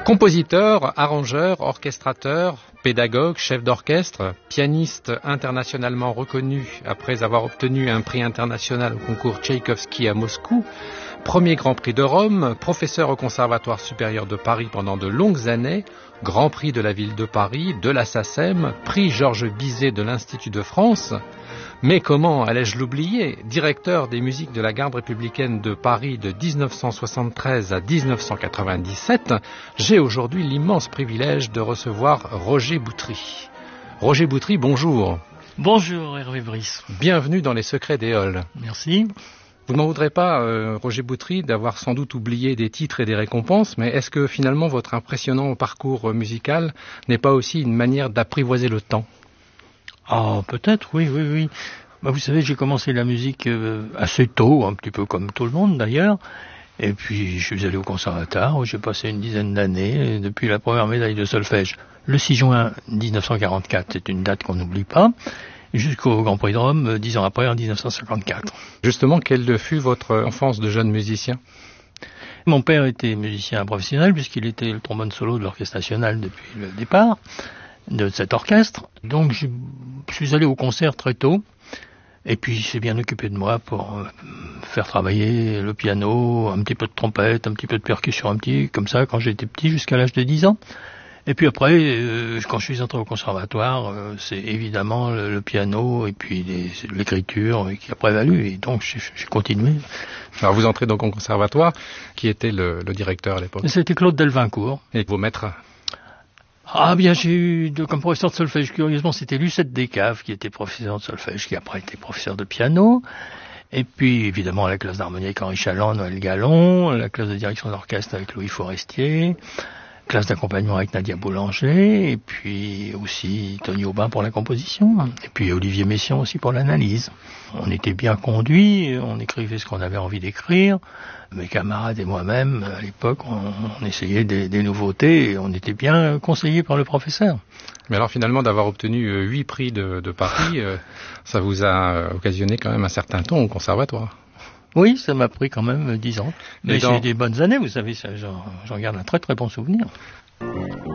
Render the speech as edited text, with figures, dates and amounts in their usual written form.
Compositeur, arrangeur, orchestrateur, pédagogue, chef d'orchestre, pianiste internationalement reconnu après avoir obtenu un prix international au concours Tchaïkovski à Moscou, premier Grand Prix de Rome, professeur au Conservatoire supérieur de Paris pendant de longues années, Grand Prix de la ville de Paris, de la SACEM, prix Georges Bizet de l'Institut de France. Mais comment allais-je l'oublier? Directeur des musiques de la garde républicaine de Paris de 1973 à 1997, j'ai aujourd'hui l'immense privilège de recevoir Roger Boutry. Roger Boutry, bonjour. Bonjour Hervé Brice. Bienvenue dans les secrets des halls. Merci. Vous ne m'en voudrez pas, Roger Boutry, d'avoir sans doute oublié des titres et des récompenses, mais est-ce que finalement votre impressionnant parcours musical n'est pas aussi une manière d'apprivoiser le temps? Ah, peut-être, oui. Bah, vous savez, j'ai commencé la musique assez tôt, un petit peu comme tout le monde d'ailleurs. Et puis, je suis allé au conservatoire où j'ai passé une dizaine d'années, depuis la première médaille de solfège, le 6 juin 1944, c'est une date qu'on n'oublie pas, jusqu'au Grand Prix de Rome, 10 ans après, en 1954. Justement, quelle fut votre enfance de jeune musicien? Mon père était musicien professionnel, puisqu'il était le trombone solo de l'Orchestre national depuis le départ de cet orchestre. Donc je suis allé au concert très tôt, et puis il s'est bien occupé de moi pour faire travailler le piano, un petit peu de trompette, un petit peu de percussion, comme ça quand j'étais petit, jusqu'à l'âge de 10 ans. Et puis après, quand je suis entré au conservatoire, c'est évidemment le piano et puis l'écriture qui a prévalu, et donc j'ai continué. Alors vous entrez donc au conservatoire, qui était le directeur à l'époque? C'était Claude Delvincourt. Et vos maîtres? Ah bien, j'ai eu comme professeur de solfège, curieusement, c'était Lucette Descaves qui était professeur de solfège, qui après était professeur de piano. Et puis, évidemment, la classe d'harmonie avec Henri Chaland, Noël Gallon, la classe de direction d'orchestre avec Louis Forestier, classe d'accompagnement avec Nadia Boulanger, et puis aussi Tony Aubin pour la composition, et puis Olivier Messiaen aussi pour l'analyse. On était bien conduits, on écrivait ce qu'on avait envie d'écrire. Mes camarades et moi-même, à l'époque, on essayait des nouveautés et on était bien conseillés par le professeur. Mais alors finalement, d'avoir obtenu 8 prix de Paris, ça vous a occasionné quand même un certain temps au conservatoire? Oui, ça m'a pris quand même 10 ans. Mais c'est des bonnes années, vous savez, j'en garde un très très bon souvenir.